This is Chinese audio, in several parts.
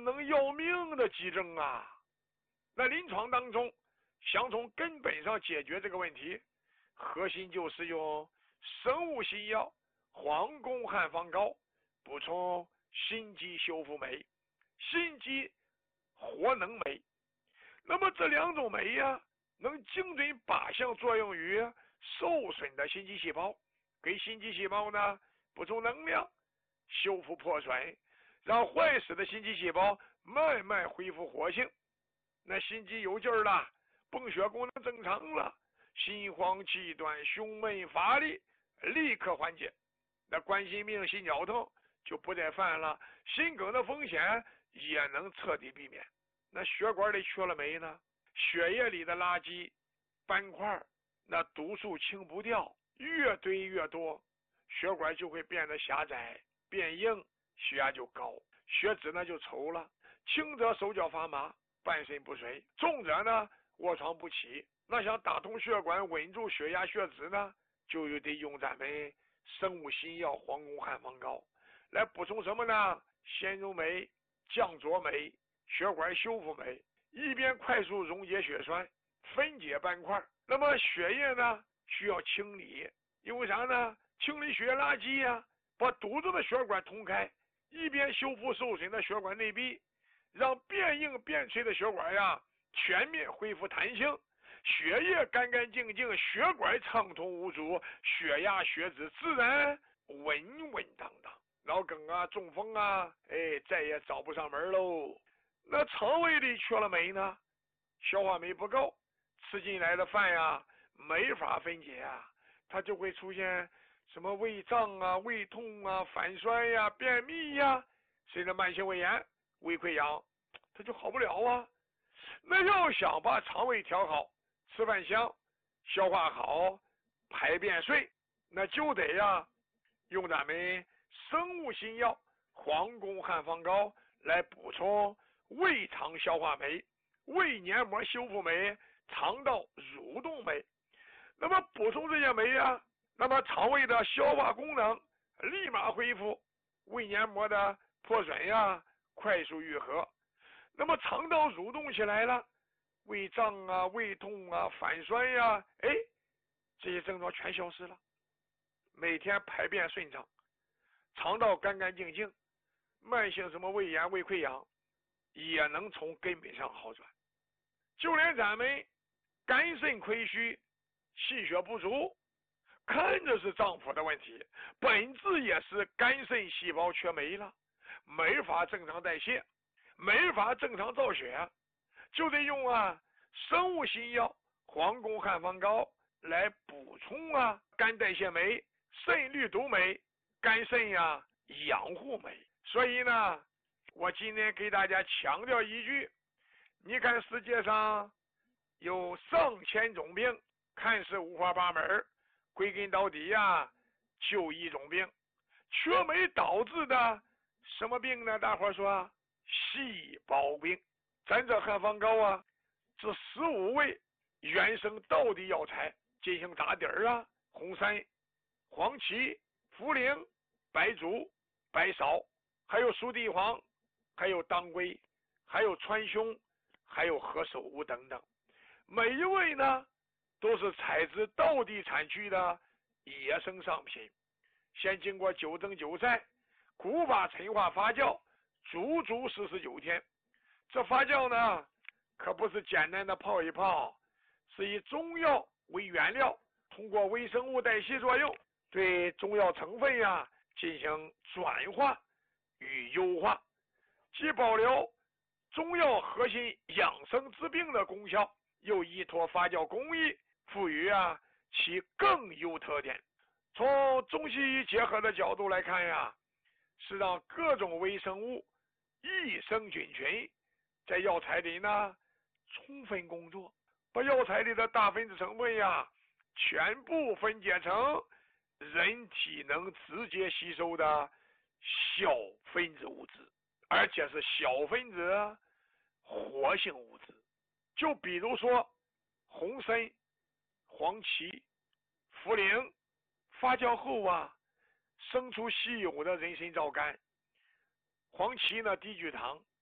能要命的急症啊。那临床当中想从根本上解决这个问题，核心就是用生物新药黄宫汉方膏补充心肌修复酶、心肌活能酶。那么这两种酶呀，能精准靶向作用于受损的心肌细胞，给心肌细胞呢补充能量，修复破损，让坏死的心肌细胞慢慢恢复活性。那心肌有劲儿了，泵血功能正常了，心慌气短、胸闷乏力立刻缓解，那冠心病、心绞痛就不再犯了，心梗的风险也能彻底避免。那血管里缺了酶呢，血液里的垃圾斑块那毒素清不掉，越堆越多，血管就会变得狭窄变硬，血压就高，血脂呢就稠了，轻则手脚发麻，半身不遂，重者呢卧床不起。那想打通血管稳住血压血脂呢，就得用咱们生物新药黄宫汉方膏来补充什么呢？纤溶酶、降浊酶、血管修复酶，一边快速溶解血栓，分解斑块。那么血液呢需要清理，因为啥呢？清理血液垃圾呀，把堵着的血管通开，一边修复受损的血管内壁，让变硬变脆的血管呀全面恢复弹性，血液干干净净，血管畅通无阻，血压血脂自然稳稳当当，脑梗啊、中风啊，再也找不上门喽。那肠胃里缺了酶呢，消化酶不够，吃进来的饭呀没法分解啊，它就会出现什么胃胀啊、胃痛啊、反酸呀、便秘呀，甚至慢性胃炎、胃溃疡，它就好不了啊。那要想把肠胃调好，吃饭香，消化好，排便顺，那就得用咱们生物新药黄宫汉方膏来补充胃肠消化酶、胃黏膜修复酶、肠道蠕动酶。那么补充这些酶那么肠胃的消化功能立马恢复，胃黏膜的破损快速愈合。那么肠道蠕动起来了，胃胀啊、胃痛啊、反酸这些症状全消失了。每天排便顺畅，肠道干干净净，慢性什么胃炎、胃溃疡也能从根本上好转。就连咱们肝肾亏虚、气血不足，看着是脏腑的问题，本质也是肝肾细胞缺酶了，没法正常代谢，没法正常造血，就得用生物新药黄宫汉方膏来补充肝代谢酶、肾绿毒酶、肝肾养护酶。所以呢，我今天给大家强调一句，你看世界上有上千种病，看似五花八门，归根到底就一种病，缺酶导致的什么病呢？大伙说细胞病。咱这汉方膏这15味原生道地药材进行打底儿红参、黄芪、茯苓、白术、白芍，还有熟地黄，还有当归，还有川芎，还有何首乌等等。每一味呢都是采自道地产区的野生商品，先经过9蒸9晒、古法陈化发酵足足49天。这发酵呢可不是简单的泡一泡，是以中药为原料，通过微生物代谢作用，对中药成分进行转化与优化，既保留中药核心养生治病的功效，又依托发酵工艺赋予其更优特点。从中西医结合的角度来看是让各种微生物、益生菌群在药材里呢充分工作，把药材里的大分子成分全部分解成人体能直接吸收的小分子物质，而且是小分子活性物质。就比如说红参、黄芪、茯苓发酵后生出稀有的人参皂苷。黄芪呢低聚糖，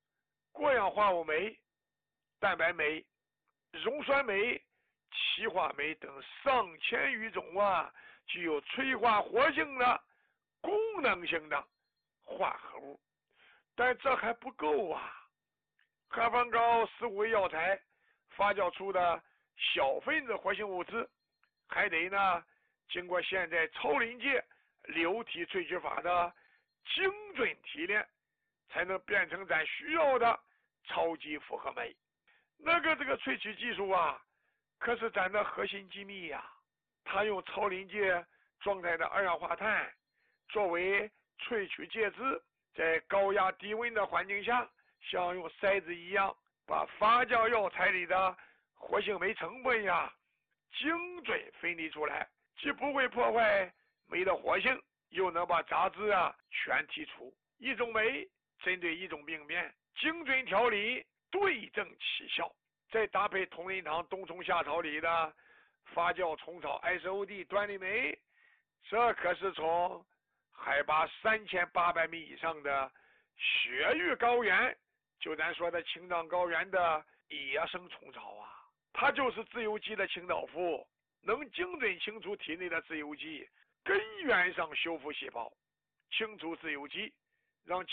过氧化物酶、蛋白酶、溶酸酶、歧化酶等上千余种具有催化活性的功能性的化合物。但这还不够汉方膏是为药材发酵出的小分子活性物质，还得经过现在超临界流体萃取法的精准提炼，才能变成咱需要的超级复合酶。这个萃取技术可是咱的核心机密它用超临界状态的二氧化碳作为萃取介质，在高压低温的环境下，像用筛子一样，把发酵药材里的活性酶成分精准分离出来，既不会破坏酶的活性，又能把杂质全剔除。一种酶针对一种病变，精准调理，对症起效。再搭配同仁堂冬虫夏草里的发酵虫草 SOD 端粒酶，这可是从海拔3800米以上的雪域高原，就咱说的青藏高原的野生虫草它就是自由基的清道夫，能精准清除体内的自由基，根源上修复细胞，清除自由基，让